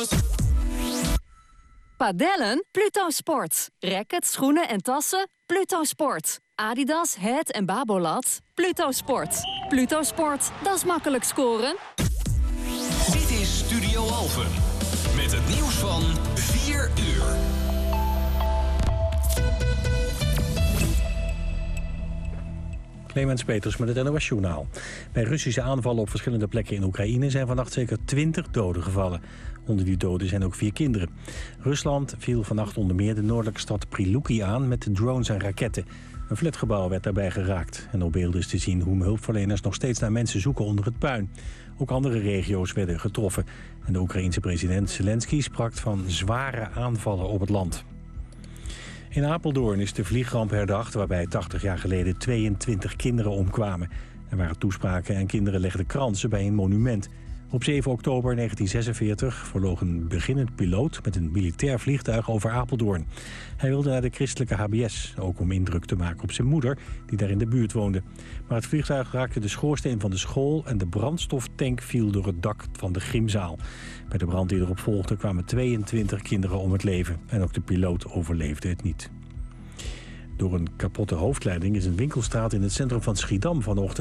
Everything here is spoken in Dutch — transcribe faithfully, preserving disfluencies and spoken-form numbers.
Padellen? Pluto Sport. Rackets, schoenen en tassen? Pluto Sport. Adidas, Het en Babolat? Pluto Sport. Pluto Sport, dat is makkelijk scoren. Dit is Studio Alphen. Met het nieuws van vier uur. Clemens Peters met het N O S-journaal. Bij Russische aanvallen op verschillende plekken in Oekraïne zijn vannacht zeker twintig doden gevallen. Onder die doden zijn ook vier kinderen. Rusland viel vannacht onder meer de noordelijke stad Prilupki aan met drones en raketten. Een flatgebouw werd daarbij geraakt. En op beelden is te zien hoe hulpverleners nog steeds naar mensen zoeken onder het puin. Ook andere regio's werden getroffen. En de Oekraïense president Zelensky sprak van zware aanvallen op het land. In Apeldoorn is de vliegramp herdacht waarbij tachtig jaar geleden tweeëntwintig kinderen omkwamen. Er waren toespraken en kinderen legden kransen bij een monument. Op zeven oktober negentien zesenveertig verloog een beginnend piloot met een militair vliegtuig over Apeldoorn. Hij wilde naar de christelijke H B S, ook om indruk te maken op zijn moeder, die daar in de buurt woonde. Maar het vliegtuig raakte de schoorsteen van de school en de brandstoftank viel door het dak van de gymzaal. Bij de brand die erop volgde kwamen tweeëntwintig kinderen om het leven en ook de piloot overleefde het niet. Door een kapotte hoofdleiding is een winkelstraat in het centrum van Schiedam vanochtend